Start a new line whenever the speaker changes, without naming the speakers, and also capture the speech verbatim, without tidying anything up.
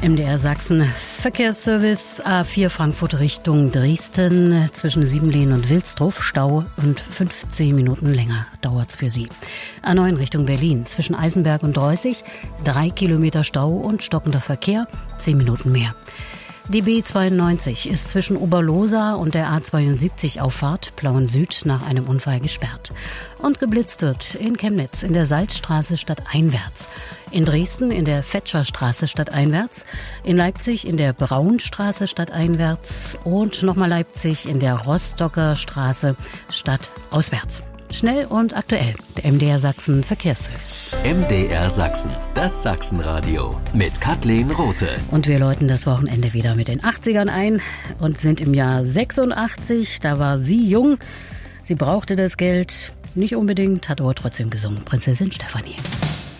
M D R Sachsen Verkehrsservice A vier Frankfurt Richtung Dresden zwischen Siebenlehn und Wilsdruff Stau und fünfzehn Minuten länger dauert's für Sie. A neun Richtung Berlin zwischen Eisenberg und Dreußig drei Kilometer Stau und stockender Verkehr, zehn Minuten mehr. Die B zweiundneunzig ist zwischen Oberlohsa und der A zweiundsiebzig Auffahrt Plauen Süd nach einem Unfall gesperrt. Und geblitzt wird in Chemnitz in der Salzstraße stadteinwärts, in Dresden in der Fetscherstraße stadteinwärts, in Leipzig in der Braunstraße stadteinwärts und nochmal Leipzig in der Rostocker Straße stadtauswärts. Schnell und aktuell, der M D R Sachsen Verkehrsservice.
M D R Sachsen, das Sachsenradio mit Kathleen Rothe.
Und wir läuten das Wochenende wieder mit den achtzigern ein und sind im Jahr sechsundachtzig. Da war sie jung, sie brauchte das Geld nicht unbedingt, hat aber trotzdem gesungen. Prinzessin Stefanie.